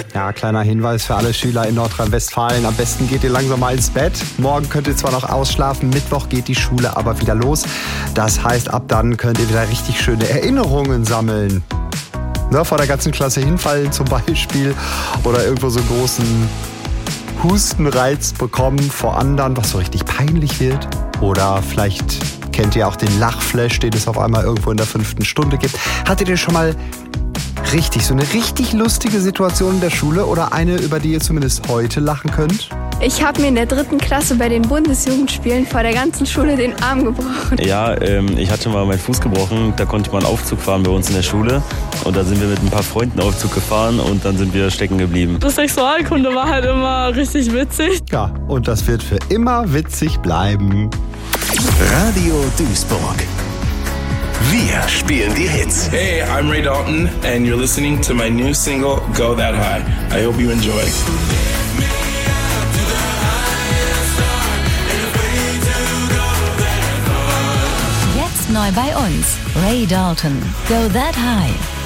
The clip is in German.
Ja, kleiner Hinweis für alle Schüler in Nordrhein-Westfalen. Am besten geht ihr langsam mal ins Bett. Morgen könnt ihr zwar noch ausschlafen, Mittwoch geht die Schule aber wieder los. Das heißt, ab dann könnt ihr wieder richtig schöne Erinnerungen sammeln. Ne, vor der ganzen Klasse hinfallen zum Beispiel oder irgendwo so einen großen Hustenreiz bekommen vor anderen, was so richtig peinlich wird. Oder vielleicht kennt ihr auch den Lachflash, den es auf einmal irgendwo in der 5. Stunde gibt. Hattet ihr schon mal so eine richtig lustige Situation in der Schule oder eine, über die ihr zumindest heute lachen könnt? Ich habe mir in der 3. Klasse bei den Bundesjugendspielen vor der ganzen Schule den Arm gebrochen. Ja, ich hatte mal meinen Fuß gebrochen. Da konnte man Aufzug fahren bei uns in der Schule. Und da sind wir mit ein paar Freunden Aufzug gefahren und dann sind wir stecken geblieben. Das Sexualkunde war halt immer richtig witzig. Ja, und das wird für immer witzig bleiben. Radio Duisburg. Wir spielen die Hits. Hey, I'm Ray Dalton and you're listening to my new single, Go That High. I hope you enjoy. Jetzt neu bei uns, Ray Dalton, Go That High.